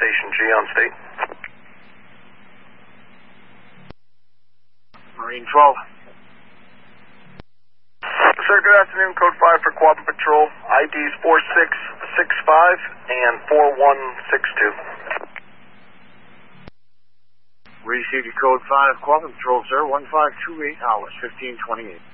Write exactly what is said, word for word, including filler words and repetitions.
Station G on state. Marine twelve. Sir, good afternoon. Code five for Quadrant Patrol. I Ds four six six five and four one six two. Received your code five, Quadrant Patrol, sir. one five two eight hours, fifteen twenty-eight.